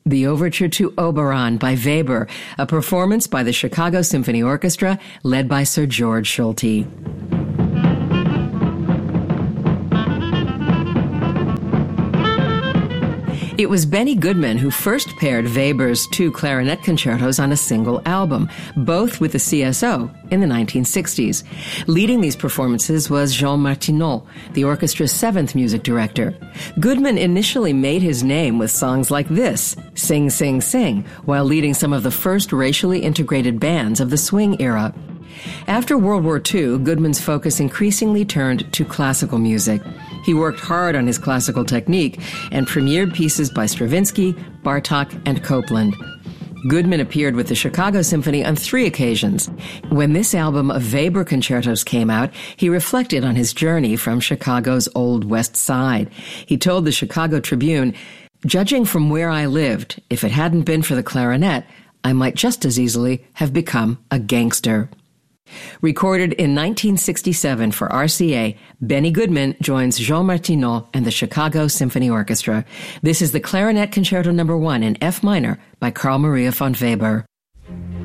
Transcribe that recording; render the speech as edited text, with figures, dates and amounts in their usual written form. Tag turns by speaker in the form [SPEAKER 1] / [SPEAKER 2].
[SPEAKER 1] The Overture to Oberon by Weber, a performance by the Chicago Symphony Orchestra led by Sir George Solti. It was Benny Goodman who first paired Weber's two clarinet concertos on a single album, both with the CSO in the 1960s. Leading these performances was Jean Martineau, the orchestra's seventh music director. Goodman initially made his name with songs like this, Sing, Sing, Sing, while leading some of the first racially integrated bands of the swing era. After World War II, Goodman's focus increasingly turned to classical music. He worked hard on his classical technique and premiered pieces by Stravinsky, Bartók, and Copland. Goodman appeared with the Chicago Symphony on 3 occasions. When this album of Weber concertos came out, he reflected on his journey from Chicago's Old West Side. He told the Chicago Tribune, "Judging from where I lived, if it hadn't been for the clarinet, I might just as easily have become a gangster." Recorded in 1967 for RCA, Benny Goodman joins Jean Martineau and the Chicago Symphony Orchestra. This is the Clarinet Concerto No. 1 in F minor by Carl Maria von Weber.